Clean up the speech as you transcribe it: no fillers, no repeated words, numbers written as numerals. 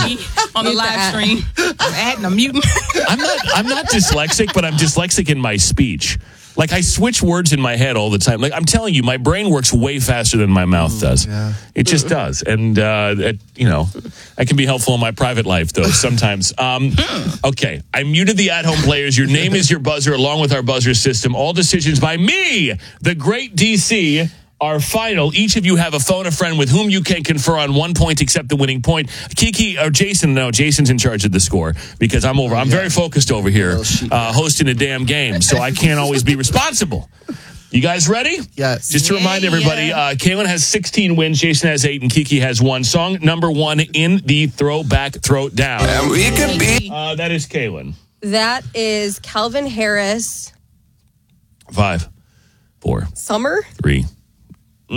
me on the live stream. I'm adding a mutant. I'm not dyslexic, but I'm dyslexic in my speech. Like, I switch words in my head all the time. Like, I'm telling you, my brain works way faster than my mouth does. Yeah. It just does. And, I can be helpful in my private life, though, sometimes. Okay, I muted the at-home players. Your name is your buzzer, along with our buzzer system. All decisions by me, the great DC, are final. Each of you have a phone a friend with whom you can confer on 1 point except the winning point. Kiki or Jason, no, Jason's in charge of the score because I'm very focused over here hosting a damn game, so I can't always be responsible. You guys ready? Yes. Just to remind everybody, Kaylin has 16 wins, Jason has 8, and Kiki has 1. Song number 1 in the throwback throwdown. And we could be. That is Kaylin. That is Calvin Harris. 5, 4, Summer? 3,